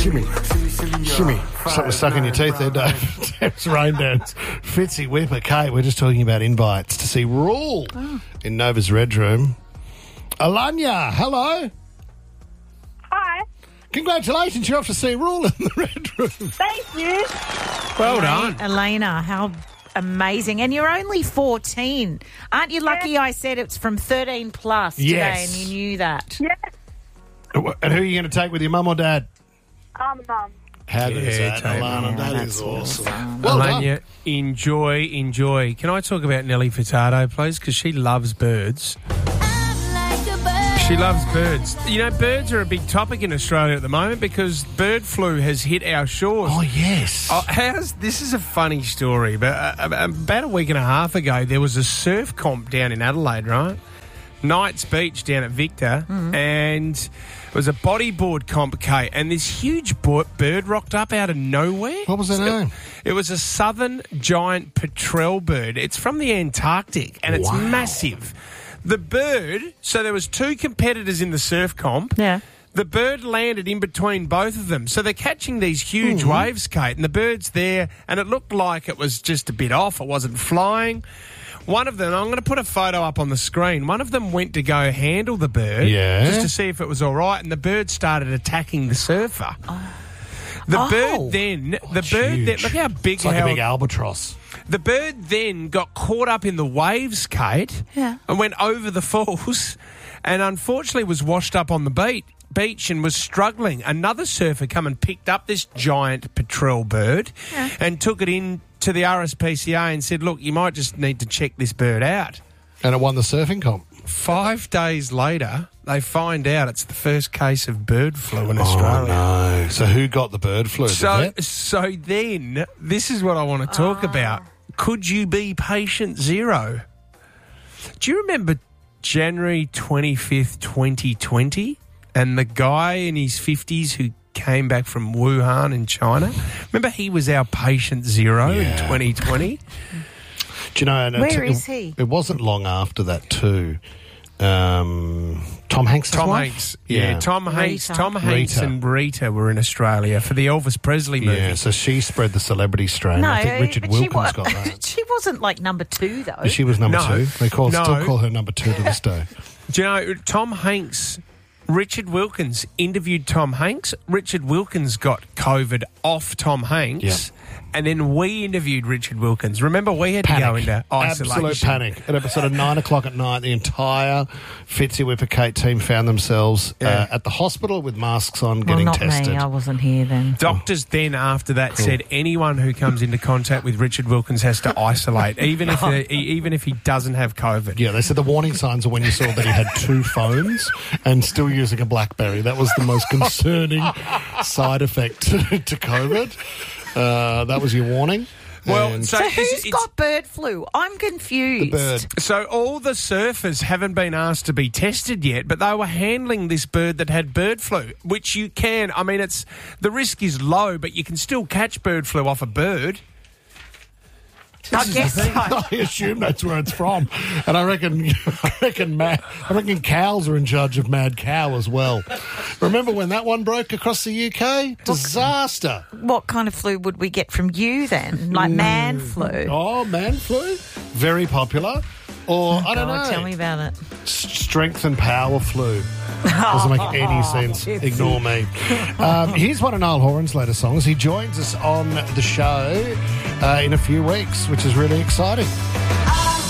Shimmy. Something stuck in your teeth there, Dave. It's Rain Dance. Fitzy, Whipper, Kate. We're just talking about invites to see Rule in Nova's Red Room. Alanya, hello. Hi. Congratulations, you're off to see Rule in the Red Room. Thank you. Well done. Elena, how amazing. And you're only 14. Aren't you lucky I said it's from 13 plus today Yes. and you knew that? Yes. And who are you going to take with you, mum or dad? Mum. How good is that, take Alana? Mum. That is awesome. Well done. Alanya, enjoy. Can I talk about Nelly Furtado, please? Because she loves birds. She loves birds. You know, birds are a big topic in Australia at the moment because bird flu has hit our shores. Oh, yes. This is a funny story, but about a week and a half ago, there was a surf comp down in Adelaide, right? Knights Beach down at Victor, and it was a bodyboard comp, Kate, and this huge bird rocked up out of nowhere. What was the name? It was a southern giant petrel bird. It's from the Antarctic, and it's massive. The bird, so there was two competitors in the surf comp. Yeah. The bird landed in between both of them. So they're catching these huge waves, Kate, and the bird's there, and it looked like it was just a bit off. It wasn't flying. One of them, I'm going to put a photo up on the screen. One of them went to go handle the bird just to see if it was all right, and the bird started attacking the surfer. The bird then, look how big, It's like a big albatross. the bird then got caught up in the waves, Kate, and went over the falls, and unfortunately was washed up on the beach and was struggling. Another surfer come and picked up this giant petrel bird and took it in to the RSPCA and said, look, you might just need to check this bird out. And it won the surfing comp. 5 days later, they find out it's the first case of bird flu in Australia. Oh, no. So who got the bird flu? So then, this is what I want to talk about. Could you be patient zero? Do you remember January 25th, 2020? And the guy in his 50s who came back from Wuhan in China? Remember he was our patient zero in 2020? Do you know? Where is he? It wasn't long after that too. Tom Hanks' wife? Hanks. Yeah. Tom Hanks. Rita. Tom Hanks and Rita were in Australia for the Elvis Presley movie. Yeah, so she spread the celebrity strain. I think Richard Wilkins got that. She wasn't like number 2 though. She was number 2. They still call her number 2 to this day. Do you know, Tom Hanks, Richard Wilkins interviewed Tom Hanks. Richard Wilkins got COVID off Tom Hanks. Yeah. And then we interviewed Richard Wilkins. Remember, we had to go into isolation. Absolute panic. At episode of 9 o'clock at night, the entire Fitzy Whipper Kate team found themselves at the hospital with masks on, getting tested. Me. I wasn't here then. Doctors then, after that, said anyone who comes into contact with Richard Wilkins has to isolate, even if he doesn't have COVID. Yeah, they said the warning signs are when you saw that he had 2 phones and still using a BlackBerry. That was the most concerning side effect to COVID. That was your warning. Well, So who's got bird flu? I'm confused. The bird. So all the surfers haven't been asked to be tested yet, but they were handling this bird that had bird flu, which you can. I mean, the risk is low, but you can still catch bird flu off a bird. I guess so. I assume that's where it's from, and I reckon cows are in charge of mad cow as well. Remember when that one broke across the UK? Disaster. What kind of flu would we get from you then? Like man flu? Oh, man flu, very popular. Or I don't know. Tell me about it. Strength and power flu. Doesn't make any sense. Ignore me. Here's one of Niall Horan's latest songs. He joins us on the show in a few weeks, which is really exciting.